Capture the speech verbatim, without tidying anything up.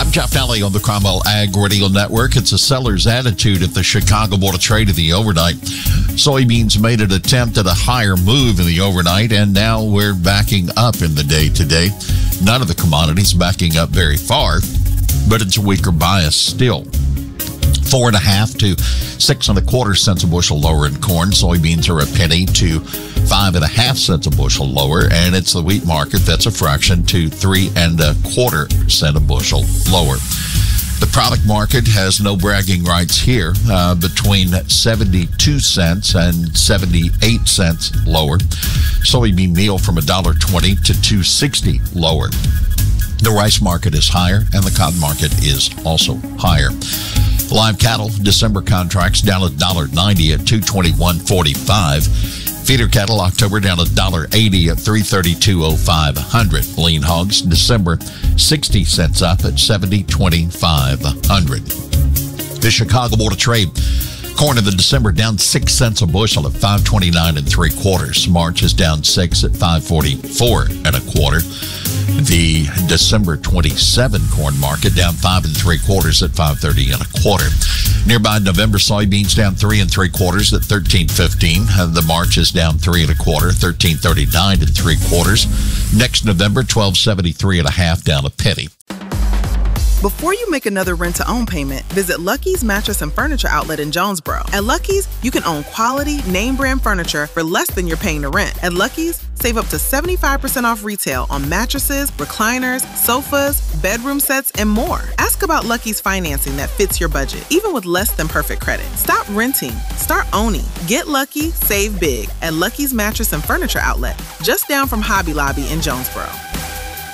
I'm Jeff Daly on the Cromwell Ag Radio Network. It's a seller's attitude at the Chicago Board of Trade in the overnight. Soybeans made an attempt at a higher move in the overnight, and now we're backing up in the day today. None of the commodities backing up very far, but it's a weaker bias still. Four and a half to six and a quarter cents a bushel lower in corn. Soybeans are a penny to five and a half cents a bushel lower, and it's the wheat market that's a fraction to three and a quarter cent a bushel lower. The product market has no bragging rights here, uh, between seventy-two cents and seventy-eight cents lower. Soybean meal from one dollar twenty to two sixty lower. The rice market is higher, and the cotton market is also higher. Live cattle, December contracts down one dollar ninety at two twenty-one forty-five. Feeder cattle, October down one dollar eighty at three thirty-two oh five a hundred. Lean hogs, December sixty cents up at seventy twenty-five a hundred. The Chicago Board of Trade, corn in the December down six cents a bushel at five twenty-nine and three quarters. March is down six at five forty-four and a quarter. The December twenty-seven corn market down five and three quarters at five thirty and a quarter. Nearby November soybeans down three and three quarters at thirteen fifteen. The March is down three and a quarter, thirteen thirty-nine and three quarters. Next November, twelve seventy-three and a half, down a penny. Before you make another rent-to-own payment, visit Lucky's Mattress and Furniture Outlet in Jonesboro. At Lucky's, you can own quality, name-brand furniture for less than you're paying to rent. At Lucky's, save up to seventy-five percent off retail on mattresses, recliners, sofas, bedroom sets, and more. Ask about Lucky's financing that fits your budget, even with less than perfect credit. Stop renting. Start owning. Get lucky, save big at Lucky's Mattress and Furniture Outlet, just down from Hobby Lobby in Jonesboro.